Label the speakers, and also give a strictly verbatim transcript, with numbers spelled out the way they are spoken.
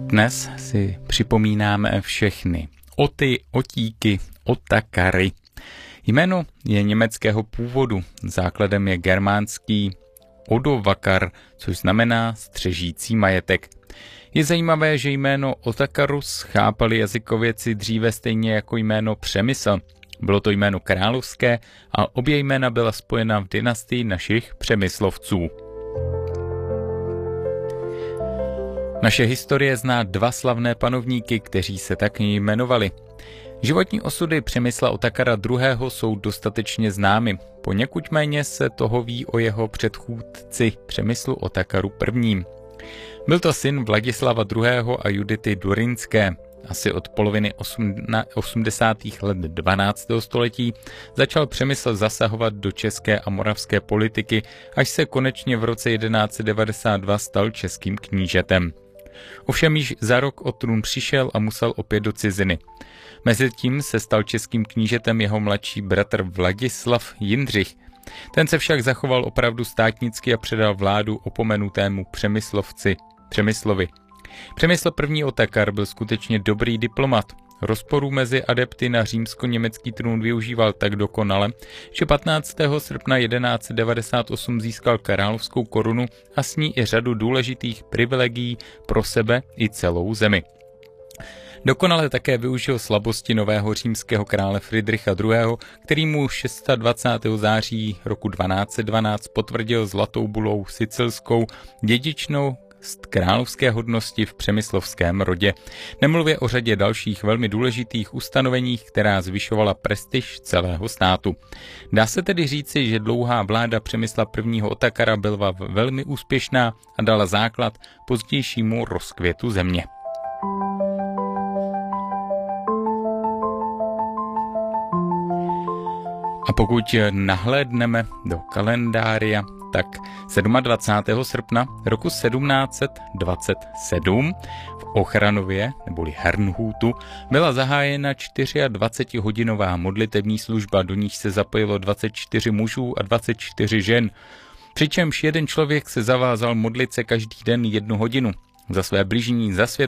Speaker 1: Dnes si připomínáme všechny Oty, Otíky, Otakary. Jméno je německého původu, základem je germánský Odovakar, což znamená střežící majetek. Je zajímavé, že jméno Otakarus chápali jazykovědci dříve stejně jako jméno Přemysl. Bylo to jméno královské a obě jména byla spojena v dynastii našich Přemyslovců. Naše historie zná dva slavné panovníky, kteří se tak jmenovali. Životní osudy Přemysla Otakara druhého. jsou dostatečně známy. Poněkud méně se toho ví o jeho předchůdci Přemyslu Otakaru prvním. Byl to syn Vladislava druhého. a Judity Durynské. Asi od poloviny osmdesátých let dvanáctého století začal Přemysl zasahovat do české a moravské politiky, až se konečně v roce jedenáct set devadesát dva stal českým knížetem. Ovšem již za rok o trůn přišel a musel opět do ciziny. Mezitím se stal českým knížetem jeho mladší bratr Vladislav Jindřich. Ten se však zachoval opravdu státnicky a předal vládu opomenutému Přemyslovci Přemyslovi. Přemysl první. Otakar byl skutečně dobrý diplomat. Rozporů mezi adepty na římsko-německý trůn využíval tak dokonale, že patnáctého srpna jedenáct set devadesát osm získal královskou korunu a s ní i řadu důležitých privilegií pro sebe i celou zemi. Dokonale také využil slabosti nového římského krále Fridricha druhého., který mu dvacátého šestého září roku dvanáct set dvanáct potvrdil zlatou bulou sicilskou dědičnou královské hodnosti v přemyslovském rodě. Nemluvě o řadě dalších velmi důležitých ustanoveních, která zvyšovala prestiž celého státu. Dá se tedy říci, že dlouhá vláda Přemysla prvního. Otakara byla velmi úspěšná a dala základ pozdějšímu rozkvětu země. A pokud nahlédneme do kalendária, tak dvacátého sedmého srpna roku sedmnáct set dvacet sedm v Ochranově, neboli Herrnhutu, byla zahájena dvacetihodinová modlitební služba, do níž se zapojilo dvacet čtyři mužů a dvacet čtyři žen. Přičemž jeden člověk se zavázal modlit se každý den jednu hodinu. Za své bližní, za svět